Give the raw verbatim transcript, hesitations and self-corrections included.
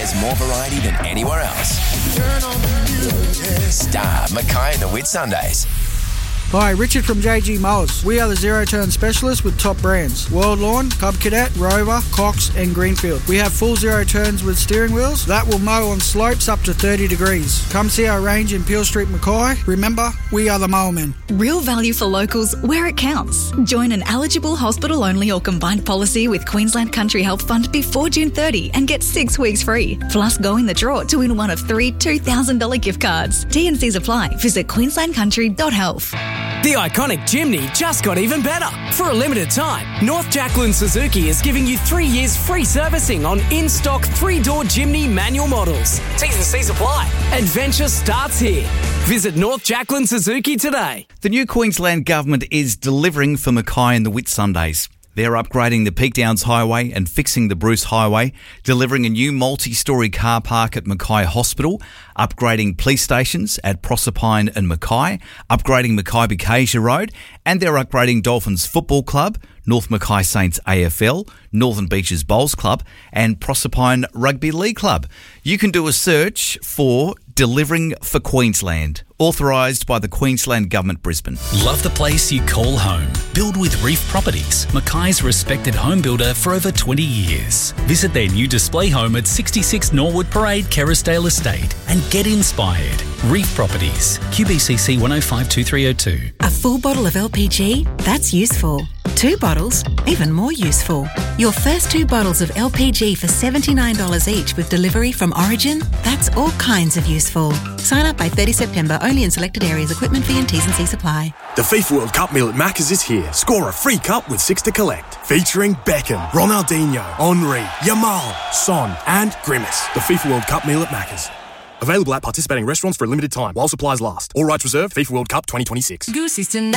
There's more variety than anywhere else. Turn on the music. Star Mackay and the Whitsundays. Hi, Richard from J G Mowers. We are the zero-turn specialists with top brands. World Lawn, Cub Cadet, Rover, Cox and Greenfield. We have full zero turns with steering wheels that will mow on slopes up to thirty degrees. Come see our range in Peel Street, Mackay. Remember, we are the mowermen. Real value for locals where it counts. Join an eligible hospital-only or combined policy with Queensland Country Health Fund before June thirtieth and get six weeks free. Plus, go in the draw to win one of three two thousand dollars gift cards. T and Cs apply. Visit queensland country dot health. The iconic Jimny just got even better. For a limited time, North Jacqueline Suzuki is giving you three years free servicing on in-stock three-door Jimny manual models. T's and C's apply. Adventure starts here. Visit North Jacqueline Suzuki today. The new Queensland Government is delivering for Mackay and the Whitsundays. They're upgrading the Peak Downs Highway and fixing the Bruce Highway, delivering a new multi-storey car park at Mackay Hospital, upgrading police stations at Proserpine and Mackay, upgrading Mackay-Bucasia Road, and they're upgrading Dolphins Football Club, North Mackay Saints A F L, Northern Beaches Bowls Club, and Proserpine Rugby League Club. You can do a search for Delivering for Queensland, authorised by the Queensland Government, Brisbane. Love the place you call home? Build with Reef Properties, Mackay's respected home builder for over twenty years. Visit their new display home at sixty-six Norwood Parade, Kerrisdale Estate, and get inspired. Reef Properties, Q B C C one oh five two three oh two. A full bottle of L P G? That's useful. Two bottles? Even more useful. Your first two bottles of L P G for seventy-nine dollars each with delivery from Origin? That's all kinds of useful. Sign up by thirtieth September, only in selected areas. Equipment fee and T's and C's apply. The FIFA World Cup meal at Macca's is here. Score a free cup with six to collect. Featuring Beckham, Ronaldinho, Henry, Yamal, Son and Grimace. The FIFA World Cup meal at Macca's. Available at participating restaurants for a limited time while supplies last. All rights reserved. FIFA World Cup twenty twenty-six. Goose is tonight.